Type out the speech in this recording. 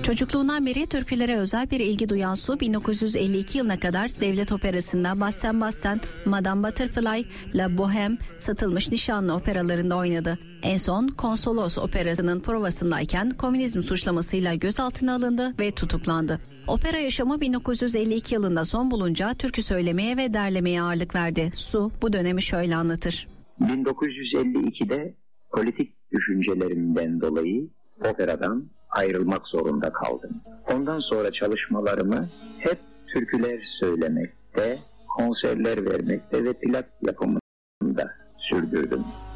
Çocukluğundan beri türkülere özel bir ilgi duyan Su, 1952 yılına kadar devlet operasında Basten Basten, Madame Butterfly, La Bohème, Satılmış Nişanlı operalarında oynadı. En son Konsolos operasının provasındayken komünizm suçlamasıyla gözaltına alındı ve tutuklandı. Opera yaşamı 1952 yılında son bulunca türkü söylemeye ve derlemeye ağırlık verdi. Su bu dönemi şöyle anlatır. 1952'de politik düşüncelerimden dolayı operadan ayrılmak zorunda kaldım. Ondan sonra çalışmalarımı hep türküler söylemekte, konserler vermekte ve plak yapımında sürdürdüm.